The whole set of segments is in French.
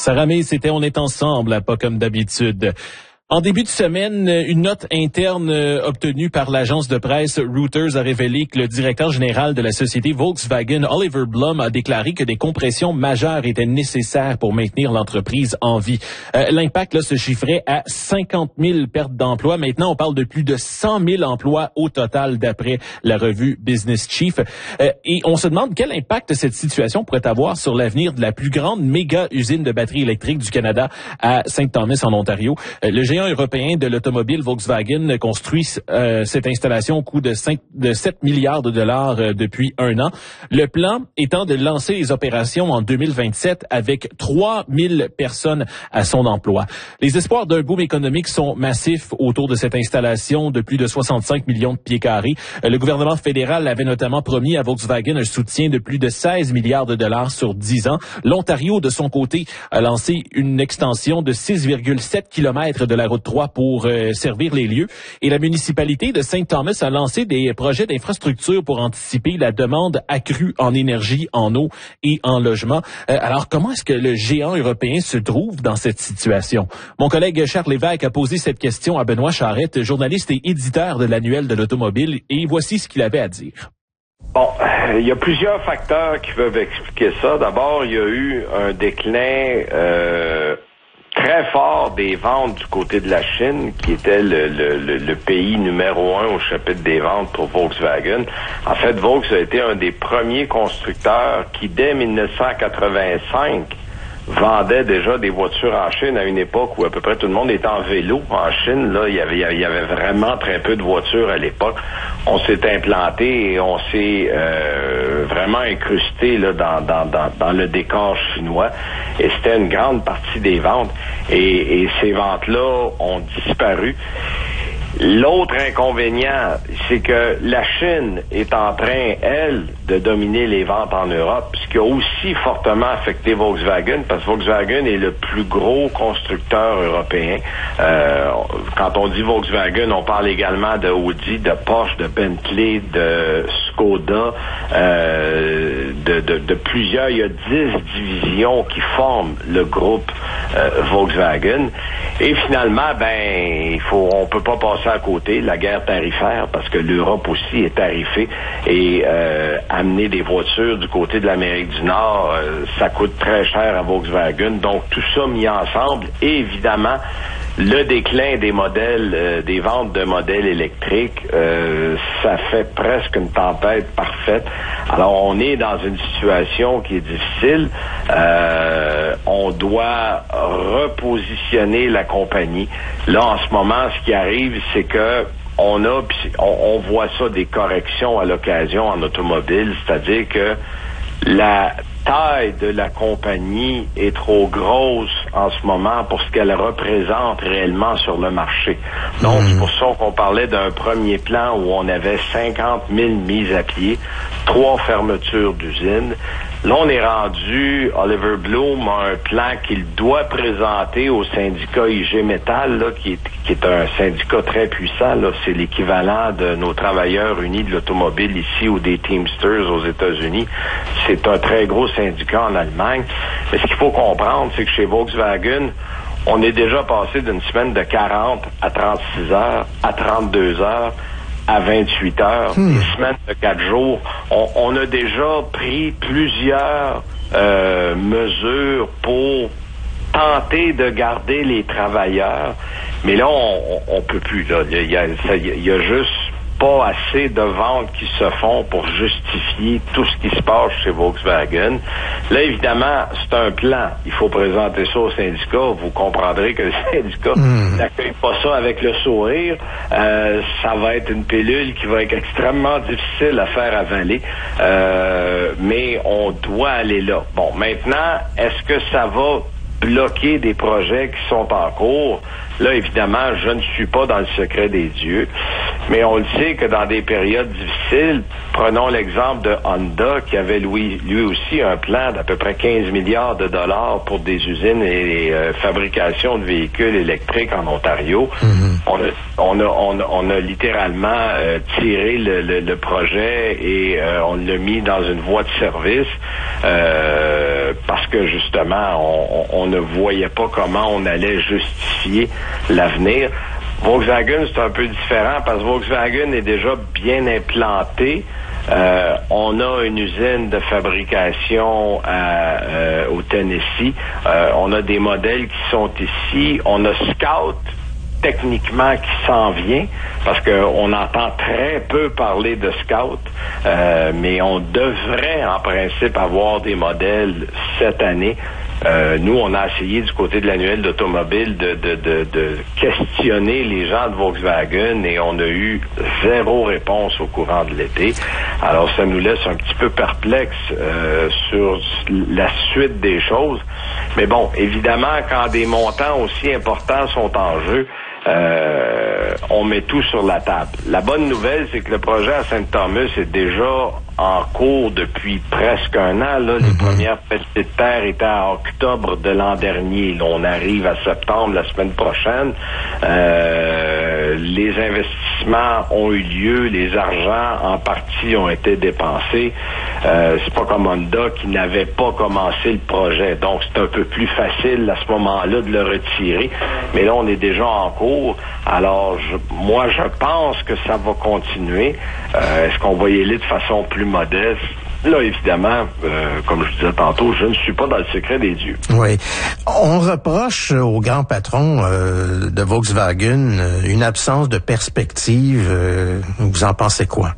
Sarah May, c'était On est ensemble, pas comme d'habitude. En début de semaine, une note interne obtenue par l'agence de presse Reuters a révélé que le directeur général de la société Volkswagen, Oliver Blume, a déclaré que des compressions majeures étaient nécessaires pour maintenir l'entreprise en vie. L'impact là, se chiffrait à 50 000 pertes d'emplois. Maintenant, on parle de plus de 100 000 emplois au total d'après la revue Business Chief. Et on se demande quel impact cette situation pourrait avoir sur l'avenir de la plus grande méga usine de batteries électriques du Canada à Saint-Thomas en Ontario. Le géant européen de l'automobile Volkswagen construit cette installation au coût de 7 milliards de dollars depuis un an. Le plan étant de lancer les opérations en 2027 avec 3000 personnes à son emploi. Les espoirs d'un boom économique sont massifs autour de cette installation de plus de 65 millions de pieds carrés. Le gouvernement fédéral avait notamment promis à Volkswagen un soutien de plus de 16 milliards de dollars sur 10 ans. L'Ontario, de son côté, a lancé une extension de 6,7 kilomètres de la route 3 pour servir les lieux. Et la municipalité de Saint-Thomas a lancé des projets d'infrastructure pour anticiper la demande accrue en énergie, en eau et en logement. Alors, comment est-ce que le géant européen se trouve dans cette situation? Mon collègue Charles Lévesque a posé cette question à Benoît Charette, journaliste et éditeur de l'Annuel de l'automobile, et voici ce qu'il avait à dire. Bon, il y a plusieurs facteurs qui peuvent expliquer ça. D'abord, il y a eu un déclin très fort des ventes du côté de la Chine, qui était le pays numéro 1 au chapitre des ventes pour Volkswagen. En fait, Volkswagen a été un des premiers constructeurs qui, dès 1985, vendait déjà des voitures en Chine à une époque où à peu près tout le monde était en vélo. En Chine, là, il y avait vraiment très peu de voitures à l'époque. On s'est implanté et on s'est vraiment incrusté là dans le décor chinois. Et c'était une grande partie des ventes. Et ces ventes-là ont disparu. L'autre inconvénient, c'est que la Chine est en train, elle, de dominer les ventes en Europe, ce qui a aussi fortement affecté Volkswagen, parce que Volkswagen est le plus gros constructeur européen. Quand on dit Volkswagen, on parle également de Audi, de Porsche, de Bentley, de Skoda, de plusieurs. Il y a 10 divisions qui forment le groupe Volkswagen. Et finalement, on peut pas passer à côté la guerre tarifaire, parce que l'Europe aussi est tarifée, et amener des voitures du côté de l'Amérique du Nord, ça coûte très cher à Volkswagen. Donc tout ça mis ensemble, et évidemment le déclin des modèles, des ventes de modèles électriques, ça fait presque une tempête parfaite. Alors on est dans une situation qui est difficile. On doit repositionner la compagnie. Là, en ce moment, ce qui arrive, c'est que on voit ça, des corrections à l'occasion en automobile, c'est-à-dire que la taille de la compagnie est trop grosse en ce moment pour ce qu'elle représente réellement sur le marché. Donc, c'est pour ça qu'on parlait d'un premier plan où on avait 50 000 mises à pied, 3 fermetures d'usines. Là, on est rendu, Oliver Blume a un plan qu'il doit présenter au syndicat IG Metal, là, qui est un syndicat très puissant. Là, c'est l'équivalent de nos travailleurs unis de l'automobile ici ou des Teamsters aux États-Unis. C'est un très gros syndicat en Allemagne. Mais ce qu'il faut comprendre, c'est que chez Volkswagen, on est déjà passé d'une semaine de 40 à 36 heures, à 32 heures, à 28 heures, des semaines de 4 jours. On a déjà pris plusieurs mesures pour tenter de garder les travailleurs, mais là, on peut plus. Là. Il y a juste pas assez de ventes qui se font pour justifier tout ce qui se passe chez Volkswagen. Là, évidemment, c'est un plan. Il faut présenter ça au syndicat. Vous comprendrez que le syndicat n'accueille pas ça avec le sourire. Ça va être une pilule qui va être extrêmement difficile à faire avaler. Mais on doit aller là. Bon, maintenant, est-ce que ça va bloquer des projets qui sont en cours? Là, évidemment, je ne suis pas dans le secret des dieux. Mais on le sait que dans des périodes difficiles, prenons l'exemple de Honda qui avait lui aussi un plan d'à peu près 15 milliards de dollars pour des usines et fabrication de véhicules électriques en Ontario. Mm-hmm. On a littéralement tiré le projet et on l'a mis dans une voie de service parce que justement on ne voyait pas comment on allait justifier l'avenir. Volkswagen, c'est un peu différent parce que Volkswagen est déjà bien implanté. On a une usine de fabrication au Tennessee. On a des modèles qui sont ici. On a Scout, techniquement, qui s'en vient parce qu'on entend très peu parler de Scout. Mais on devrait, en principe, avoir des modèles cette année. Nous, on a essayé du côté de l'annuel d'automobile de questionner les gens de Volkswagen et on a eu zéro réponse au courant de l'été. Alors, ça nous laisse un petit peu perplexes sur la suite des choses. Mais bon, évidemment, quand des montants aussi importants sont en jeu, on met tout sur la table. La bonne nouvelle, c'est que le projet à Saint-Thomas est déjà en cours depuis presque un an. Là, les premières petites de terre étaient en octobre de l'an dernier. Là, on arrive à septembre la semaine prochaine. Les investissements ont eu lieu, les argents en partie ont été dépensés. C'est pas comme Honda qui n'avait pas commencé le projet. Donc, c'est un peu plus facile à ce moment-là de le retirer. Mais là, on est déjà en cours. Alors, moi, je pense que ça va continuer. Est-ce qu'on va y aller de façon plus modeste? Là, évidemment, comme je disais tantôt, je ne suis pas dans le secret des dieux. Oui. On reproche au grand patron de Volkswagen une absence de perspective. Vous en pensez quoi?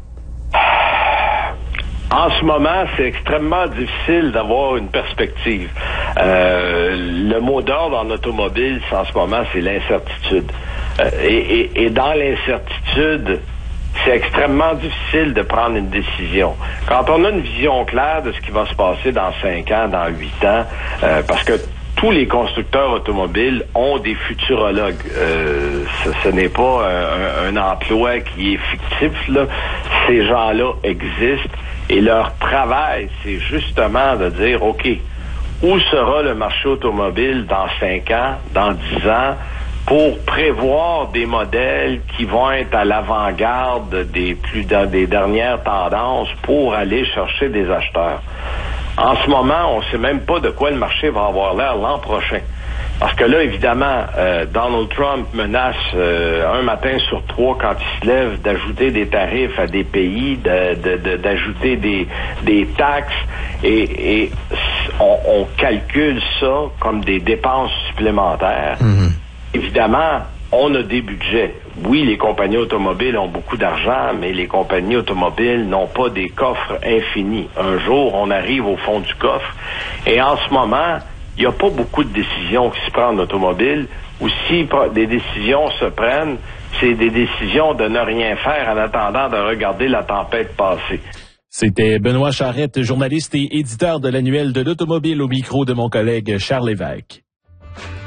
En ce moment, c'est extrêmement difficile d'avoir une perspective. Le mot d'ordre en automobile, en ce moment, c'est l'incertitude. Et dans l'incertitude, c'est extrêmement difficile de prendre une décision. Quand on a une vision claire de ce qui va se passer dans 5 ans, dans 8 ans, parce que tous les constructeurs automobiles ont des futurologues. Ce n'est pas un emploi qui est fictif, là. Ces gens-là existent et leur travail, c'est justement de dire, OK, où sera le marché automobile dans 5 ans, dans 10 ans, pour prévoir des modèles qui vont être à l'avant-garde des dernières tendances pour aller chercher des acheteurs. En ce moment, on ne sait même pas de quoi le marché va avoir l'air l'an prochain. Parce que là, évidemment, Donald Trump menace un matin sur 3 quand il se lève d'ajouter des tarifs à des pays, d'ajouter des taxes et on calcule ça comme des dépenses supplémentaires. Mm-hmm. Évidemment, on a des budgets. Oui, les compagnies automobiles ont beaucoup d'argent, mais les compagnies automobiles n'ont pas des coffres infinis. Un jour, on arrive au fond du coffre et en ce moment, il n'y a pas beaucoup de décisions qui se prennent en automobile, ou si des décisions se prennent, c'est des décisions de ne rien faire en attendant de regarder la tempête passer. C'était Benoît Charette, journaliste et éditeur de l'annuel de l'automobile au micro de mon collègue Charles Lévesque.